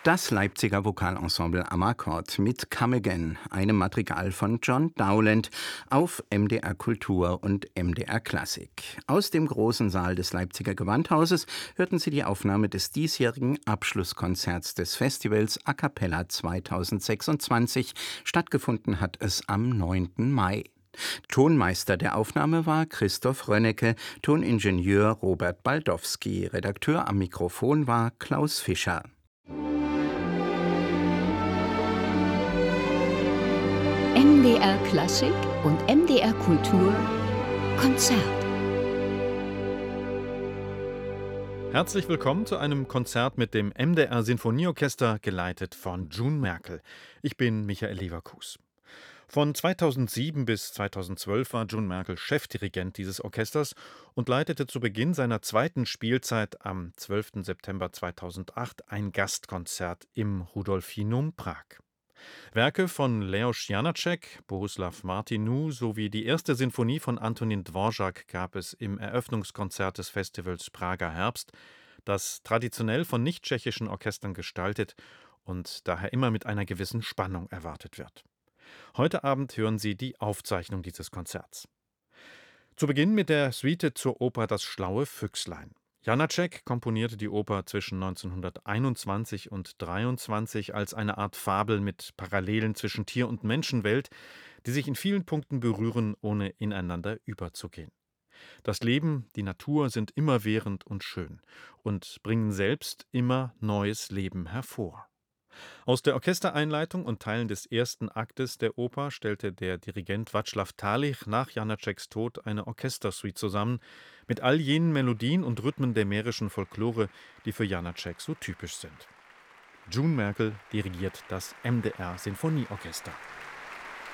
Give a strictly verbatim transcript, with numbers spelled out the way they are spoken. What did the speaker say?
Das Leipziger Vokalensemble Amarcord mit Come Again, einem Madrigal von John Dowland, auf M D R Kultur und M D R Klassik. Aus dem großen Saal des Leipziger Gewandhauses hörten Sie die Aufnahme des diesjährigen Abschlusskonzerts des Festivals A Cappella zweitausendsechsundzwanzig. Stattgefunden hat es am neunten Mai. Tonmeister der Aufnahme war Christoph Rönnecke, Toningenieur Robert Baldowski, Redakteur am Mikrofon war Klaus Fischer. M D R Klassik und M D R Kultur Konzert. Herzlich willkommen zu einem Konzert mit dem M D R Sinfonieorchester, geleitet von June Merkel. Ich bin Michael Leverkus. Von zweitausendsieben bis zweitausendzwölf war June Merkel Chefdirigent dieses Orchesters und leitete zu Beginn seiner zweiten Spielzeit am zwölften September zweitausendacht ein Gastkonzert im Rudolfinum Prag. Werke von Leos Janáček, Bohuslav Martinu sowie die erste Sinfonie von Antonín Dvořák gab es im Eröffnungskonzert des Festivals Prager Herbst, das traditionell von nicht-tschechischen Orchestern gestaltet und daher immer mit einer gewissen Spannung erwartet wird. Heute Abend hören Sie die Aufzeichnung dieses Konzerts. Zu Beginn mit der Suite zur Oper Das schlaue Füchslein. Janáček komponierte die Oper zwischen neunzehnhunderteinundzwanzig und dreiundzwanzig als eine Art Fabel mit Parallelen zwischen Tier- und Menschenwelt, die sich in vielen Punkten berühren, ohne ineinander überzugehen. Das Leben, die Natur sind immerwährend und schön und bringen selbst immer neues Leben hervor. Aus der Orchestereinleitung und Teilen des ersten Aktes der Oper stellte der Dirigent Václav Talich nach Janáčeks Tod eine Orchestersuite zusammen, mit all jenen Melodien und Rhythmen der mährischen Folklore, die für Janáček so typisch sind. June Merkel dirigiert das M D R Sinfonieorchester.